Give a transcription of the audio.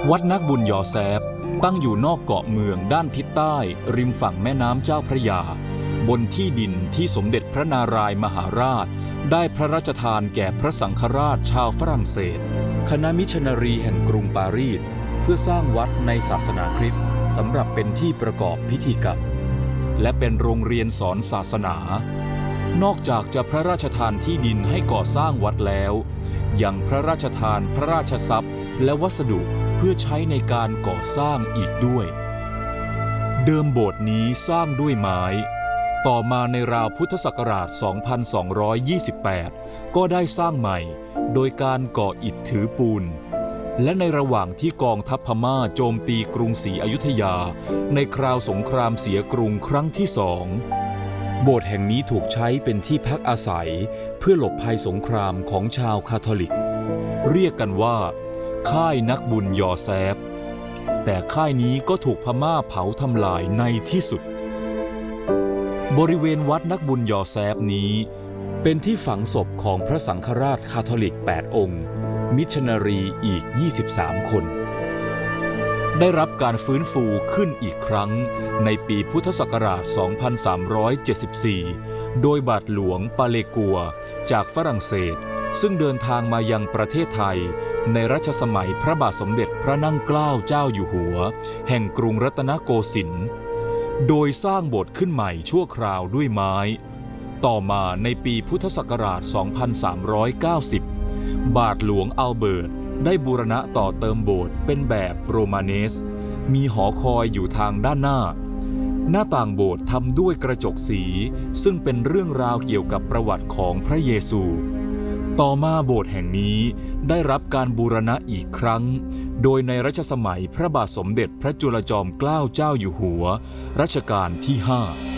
วัดนักบุญยอแซฟตั้งอยู่นอกเกาะเมืองด้านทิศใต้ริมฝั่งแม่น้ำเจ้าพระยาบนที่ดินที่สมเด็จพระนารายมหาราชได้พระราชทานแก่พระสังฆราชชาวฝรั่งเศสคณะมิชชันนารีแห่งกรุงปารีสเพื่อสร้างวัดในศาสนาคริสต์สำหรับเป็นที่ประกอบพิธีกรรมและเป็นโรงเรียนสอนศาสนานอกจากจะพระราชทานที่ดินให้ก่อสร้างวัดแล้วยังพระราชทานพระราชทรัพย์และวัสดุเพื่อใช้ในการก่อสร้างอีกด้วยเดิมโบสถ์นี้สร้างด้วยไม้ต่อมาในราวพุทธศักราช 2228 ก็ได้สร้างใหม่โดยการก่ออิฐถือปูนและในระหว่างที่กองทัพพม่าโจมตีกรุงศรีอยุธยาในคราวสงครามเสียกรุงครั้งที่2โบสถ์แห่งนี้ถูกใช้เป็นที่พักอาศัยเพื่อหลบภัยสงครามของชาวคาทอลิกเรียกกันว่าค่ายนักบุญยอแซฟแต่ค่ายนี้ก็ถูกพม่าเผาทำลายในที่สุดบริเวณวัดนักบุญยอแซฟนี้เป็นที่ฝังศพของพระสังฆราชคาทอลิก8องค์มิชชันนารีอีก23คนได้รับการฟื้นฟูขึ้นอีกครั้งในปีพุทธศักราช 2374 โดยบาทหลวงปาเลกัวจากฝรั่งเศสซึ่งเดินทางมายังประเทศไทยในรัชสมัยพระบาทสมเด็จพระนั่งเกล้าเจ้าอยู่หัวแห่งกรุงรัตนโกสินทร์โดยสร้างโบสถ์ขึ้นใหม่ชั่วคราวด้วยไม้ต่อมาในปีพุทธศักราช 2390 บาทหลวงอัลเบิร์ตได้บูรณะต่อเติมโบสถ์เป็นแบบโรมาเนสมีหอคอยอยู่ทางด้านหน้าหน้าต่างโบสถ์ทำด้วยกระจกสีซึ่งเป็นเรื่องราวเกี่ยวกับประวัติของพระเยซูต่อมาโบสถ์แห่งนี้ได้รับการบูรณะอีกครั้งโดยในรัชสมัยพระบาทสมเด็จพระจุลจอมเกล้าเจ้าอยู่หัวรัชกาลที่5